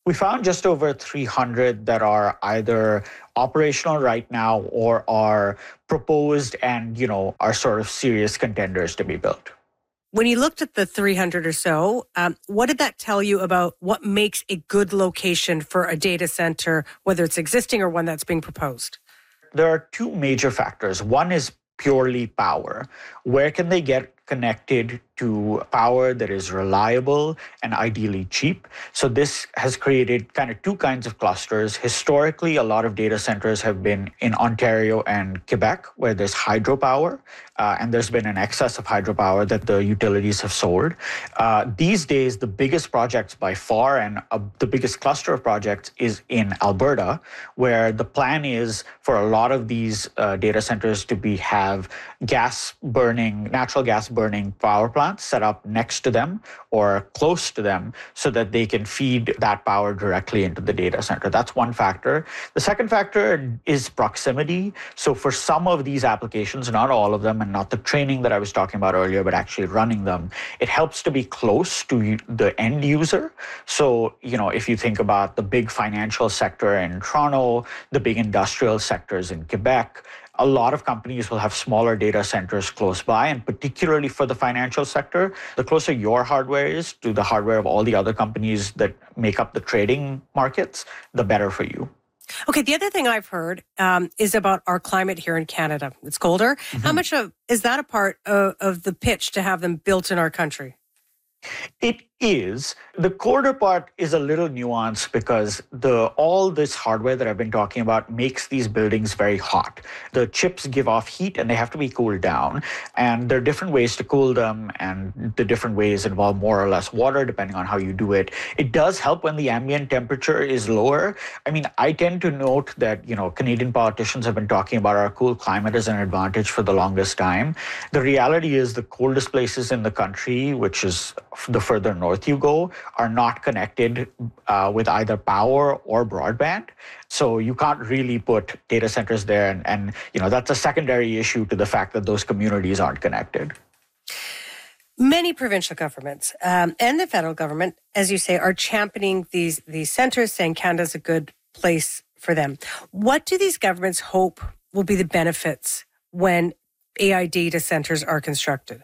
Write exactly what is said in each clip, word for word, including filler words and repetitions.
We found just over three hundred that are either operational right now or are proposed and, you know, are sort of serious contenders to be built. When you looked at the three hundred or so, um, what did that tell you about what makes a good location for a data center, whether it's existing or one that's being proposed? There are two major factors. One is purely power. Where can they get connected to power that is reliable and ideally cheap? So this has created kind of two kinds of clusters. Historically, a lot of data centers have been in Ontario and Quebec, where there's hydropower, uh, and there's been an excess of hydropower that the utilities have sold. Uh, these days, the biggest projects by far and uh, the biggest cluster of projects is in Alberta, where the plan is for a lot of these uh, data centers to be have gas burning, natural gas burning power plants set up next to them or close to them so that they can feed that power directly into the data center. That's one factor. The second factor is proximity. So for some of these applications, not all of them, and not the training that I was talking about earlier, but actually running them, it helps to be close to the end user. So, you know, if you think about the big financial sector in Toronto, the big industrial sectors in Quebec, a lot of companies will have smaller data centers close by, and particularly for the financial sector, the closer your hardware is to the hardware of all the other companies that make up the trading markets, the better for you. Okay, the other thing I've heard um, is about our climate here in Canada. It's colder. Mm-hmm. How much of is that a part of, of the pitch to have them built in our country? It is. The colder part is a little nuanced because the all this hardware that I've been talking about makes these buildings very hot. The chips give off heat and they have to be cooled down. And there are different ways to cool them, and the different ways involve more or less water depending on how you do it. It does help when the ambient temperature is lower. I mean, I tend to note that, you know, Canadian politicians have been talking about our cool climate as an advantage for the longest time. The reality is the coldest places in the country, which is the further north you go, are not connected uh, with either power or broadband. So you can't really put data centers there. And, and, you know, that's a secondary issue to the fact that those communities aren't connected. Many provincial governments um, and the federal government, as you say, are championing these, these centers, saying Canada's a good place for them. What do these governments hope will be the benefits when A I data centers are constructed?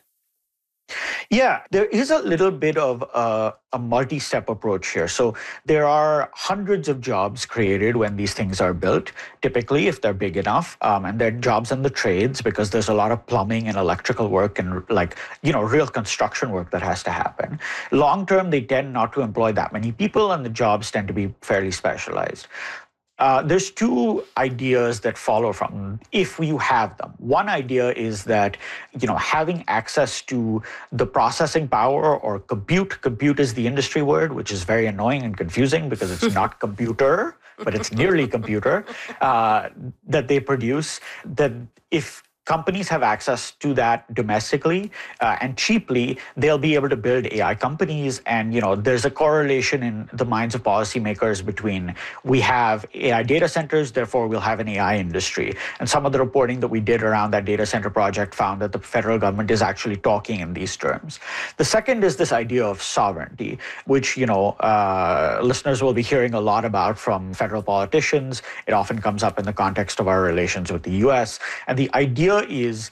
Yeah, there is a little bit of a, a multi-step approach here. So there are hundreds of jobs created when these things are built, typically if they're big enough. Um, and they're jobs in the trades because there's a lot of plumbing and electrical work and like, you know, real construction work that has to happen. Long term, they tend not to employ that many people and the jobs tend to be fairly specialized. Uh, there's two ideas that follow from if you have them. One idea is that, you know, having access to the processing power or compute, compute is the industry word, which is very annoying and confusing because it's not computer, but it's nearly computer, uh, that they produce, that if companies have access to that domestically uh, and cheaply, they'll be able to build A I companies. And, you know, there's a correlation in the minds of policymakers between we have A I data centers, therefore we'll have an A I industry. And some of the reporting that we did around that data center project found that the federal government is actually talking in these terms. The second is this idea of sovereignty, which, you know, uh, listeners will be hearing a lot about from federal politicians. It often comes up in the context of our relations with the U S. And the idea is,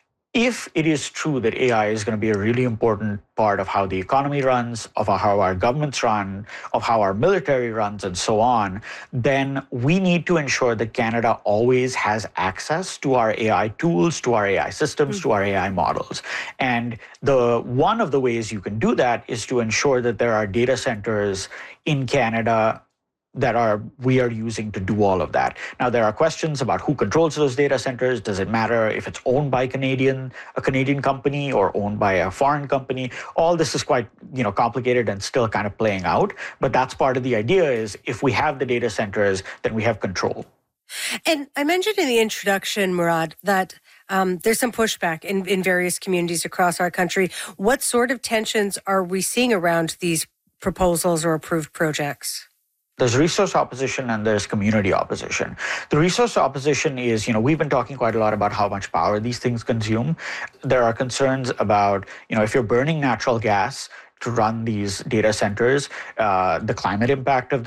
if it is true that A I is going to be a really important part of how the economy runs, of how our governments run, of how our military runs, and so on, then we need to ensure that Canada always has access to our A I tools, to our A I systems, mm-hmm. to our A I models. And the one of the ways you can do that is to ensure that there are data centers in Canada that are we are using to do all of that. Now, there are questions about who controls those data centers. Does it matter if it's owned by Canadian, a Canadian company or owned by a foreign company? All this is quite, you know, complicated and still kind of playing out. But that's part of the idea is if we have the data centers, then we have control. And I mentioned in the introduction, Murad, that um, there's some pushback in, in various communities across our country. What sort of tensions are we seeing around these proposals or approved projects? There's resource opposition and there's community opposition. The resource opposition is, you know, we've been talking quite a lot about how much power these things consume. There are concerns about, you know, if you're burning natural gas to run these data centers, uh, the climate impact of